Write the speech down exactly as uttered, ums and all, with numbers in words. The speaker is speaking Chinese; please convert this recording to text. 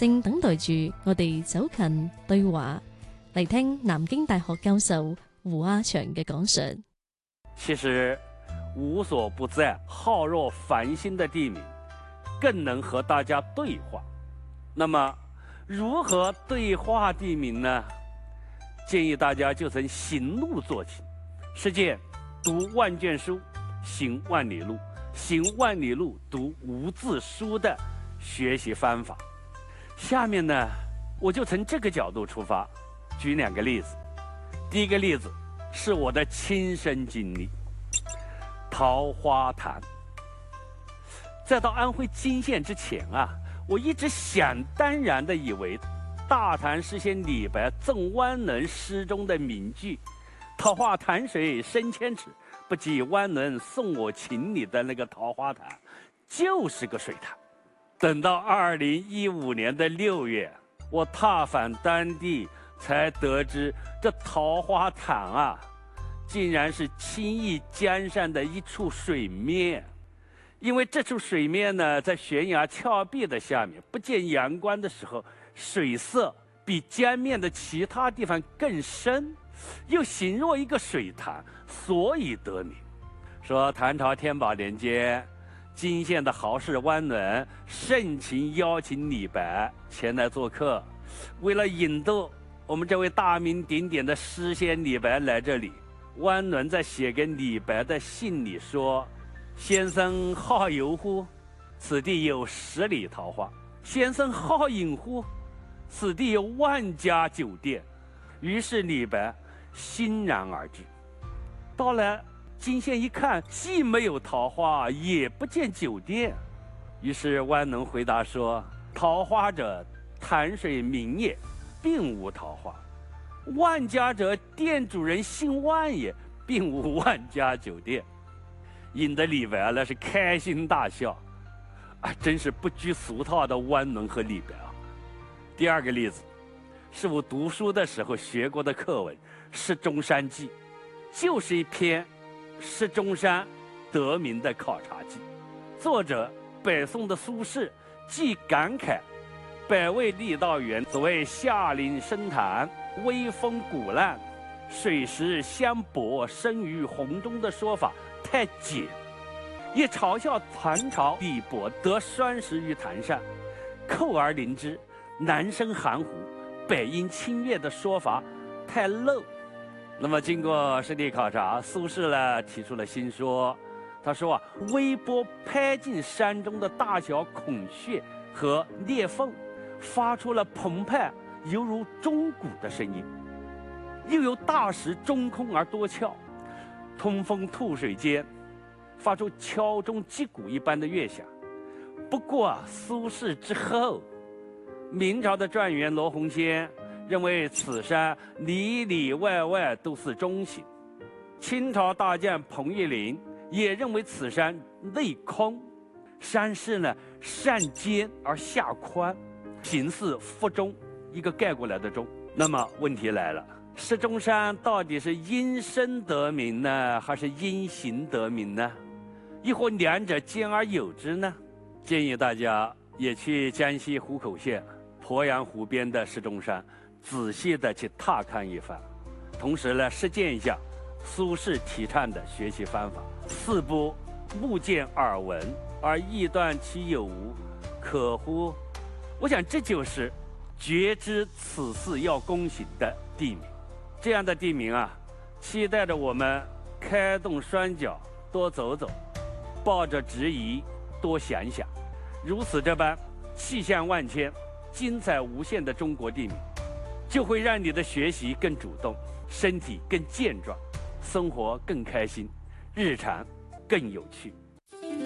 正等待住我哋走近對話，嚟聽南京大學教授胡亞祥嘅講述。 其實無所不在、浩若繁星的地名，更能和大家對話。那麼如何對話地名呢？建議大家就從行路做起，實踐讀萬卷書，行萬里路，行萬里路讀無字書的學習方法。下面呢，我就從這個角度出發，舉兩個例子。第一個例子是我的親身經歷，桃花潭。在到安徽泾縣之前啊，我一直想當然地以為大唐詩仙李白赠汪倫詩中的名句“桃花潭水深千尺，不及汪倫送我情理”的那個桃花潭就是個水潭。等到二零一五年的六月，我踏訪當地，才得知這桃花潭啊，竟然是青弋江上的一處水面。因為這處水面呢，在懸崖峭壁的下面，不見陽光的時候，水色比江面的其他地方更深，又形若一個水潭，所以得名。說唐朝天寶年間，泾縣的豪士汪倫盛情邀請李白前來做客，為了引逗我們這位大名鼎鼎的詩仙李白來這裡，汪倫在寫給李白的信裡說：“先生好遊乎？此地有十里桃花。先生好飲乎？此地有萬家酒店。”於是李白欣然而至。到了泾縣一看，既沒有桃花，也不見酒店。於是汪倫回答說：“桃花者，潭水名也，並無桃花；萬家者，店主人姓萬也，並無萬家酒店。”引得李白那是開心大笑，啊，真是不拘俗套的汪倫和李白啊。第二個例子，是我讀書的時候學過的課文《詩中山記》，就是一篇詩中山得名的考察記。作者北宋的蘇軾，既感慨百味酈道園所謂下嶺深潭，微風鼓浪，水石相搏，生於洪中的說法太簡，也嘲笑唐朝李博得雙石於潭上，扣而臨之，南生含糊，北應清月的說法太漏。那麼經過實地考察，蘇軾呢提出了新說，他說啊，微波拍進山中的大小孔穴和裂縫，發出了澎湃猶如鐘鼓的聲音，又有大石中空而多峭，通風吐水間，發出敲鐘擊鼓一般的樂響。不過啊，蘇軾之後，明朝的狀元羅洪先認為此山裡裡外外都是中形。清朝大將彭玉麟也認為此山內空，山勢呢上尖而下寬，形似腹中一個蓋過來的鐘。那麼問題來了，詩中山到底是因聲得名呢，還是因形得名呢？亦或兩者兼而有之呢？建議大家也去江西湖口縣鄱陽湖邊的詩中山，仔細的去踏看一番，同時呢，實踐一下蘇軾提倡的學習方法。四不目見耳聞而臆斷其有無，可乎？我想這就是覺知此事要躬行的地名。這樣的地名啊，期待着我們開動雙腳多走走，抱着質疑多想想。如此這般氣象萬千、精彩無限的中國地名，就會讓你的學習更主動，身體更健壯，生活更開心，日常更有趣。